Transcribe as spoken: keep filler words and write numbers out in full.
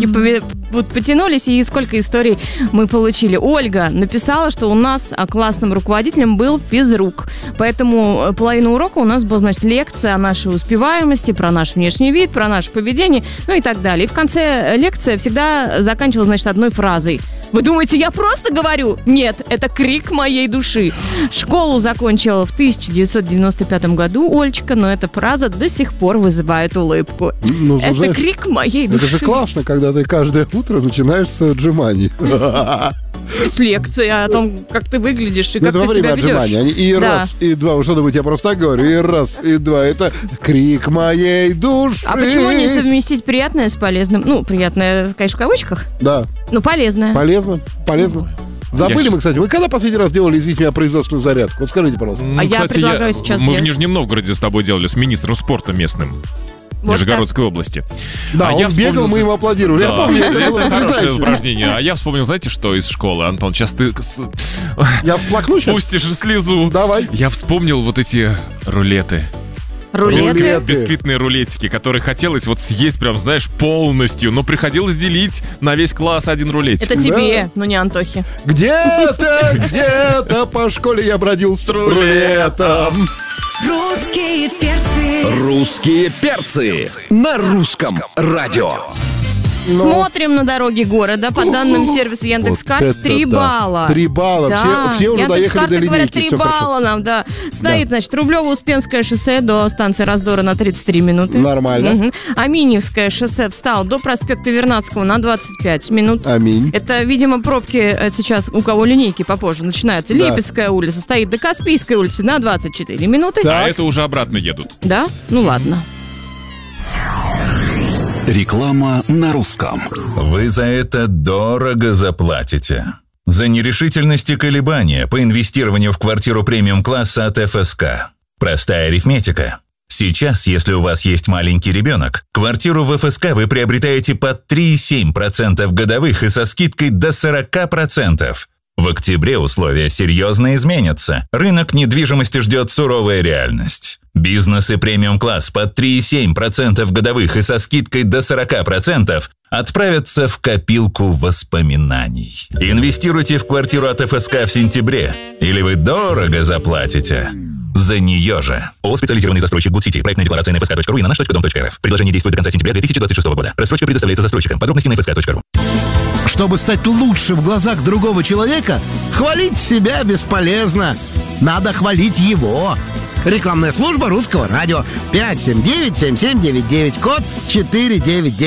пове- вот потянулись, и сколько историй мы получили. Ольга написала, что у нас классным руководителем был физрук. Поэтому половина урока у нас была, значит, лекция о нашей успеваемости, про наш внешний вид, про наше поведение, ну и так далее. И в конце лекция всегда заканчивалась, значит, одной фразой. Вы думаете, я просто говорю? Нет, это крик моей души. Школу закончила в тысяча девятьсот девяносто пятом году Ольчка, но эта фраза до сих пор вызывает улыбку. Ну, это знаешь, крик моей души. Это же классно, когда ты каждое утро начинаешь с отжиманий. С лекции о том, как ты выглядишь и Ну, как это ты во себя время ведешь. отжимания. Они и Да. раз, и два. Что думаете, я просто так говорю? И раз, и два. Это крик моей души. А почему не совместить приятное с полезным? Ну, приятное, конечно, в кавычках. Да. Ну, полезное. Полезно, полезно. Забыли Я мы, щас- кстати, вы когда последний раз делали, извините меня, производственную зарядку? Вот скажите, пожалуйста. Ну, А я кстати, предлагаю сейчас Мы делать. в Нижнем Новгороде с тобой делали с министром спорта местным. Вот Нижегородской области. Да, А он я бегал, вспомнил мы за- ему аплодировали. Я Да, помню, это это было хорошее потрясающе. упражнение. А я вспомнил, знаете, что из школы, Антон? Сейчас ты с- Я всплакну сейчас? пустишь слезу. Давай. Я вспомнил вот эти рулеты. Рулеты. Рулет. Бисквитные рулетики, которые хотелось вот съесть прям, знаешь, полностью, но приходилось делить на весь класс один рулетик. Это тебе, но не Антохе. Где-то, где-то по школе я бродил с рулетом. Русские перцы. Русские перцы на русском радио. Смотрим на дороги города. По данным сервиса Яндекс.Карт, Вот это три да. балла. Три балла. Все- все уже доехали Яндекс.Карты до говорят, линейки. три Всё хорошо. балла нам, да. Стоит, Да. значит, Рублево-Успенское шоссе до станции Раздора на тридцать три минуты. Нормально. Мгм. Аминьевское шоссе встал до проспекта Вернадского на двадцать пять минут. Аминь. Это, видимо, пробки э, сейчас, у кого линейки попозже начинаются. Да. Липецкая улица стоит до Каспийской улицы на двадцать четыре минуты. А это уже обратно едут. Да? Ну ладно. Реклама на русском. Вы за это дорого заплатите. За нерешительность и колебания по инвестированию в квартиру премиум-класса от эф эс ка. Простая арифметика. Сейчас, если у вас есть маленький ребенок, квартиру в эф эс ка вы приобретаете под три целых семь десятых процента годовых и со скидкой до сорок процентов. В октябре условия серьезно изменятся. Рынок недвижимости ждет суровая реальность. Бизнес и премиум-класс под три целых семь десятых процента годовых и со скидкой до сорок процентов отправятся в копилку воспоминаний. Инвестируйте в квартиру от эф эс ка в сентябре, или вы дорого заплатите за нее же. ООО «Специализированный застройщик Гудсити». Проектная декларация на эф эс ка точка ру и на наш точка дом точка эр эф. Предложение действует до конца сентября две тысячи двадцать шестого года. Рассрочка предоставляется застройщикам. Подробности на эф эс ка точка ру. Чтобы стать лучше в глазах другого человека, хвалить себя бесполезно. Надо хвалить его. Рекламная служба русского радио. пять семь девять семь семь девять девять, код четыре девять девять.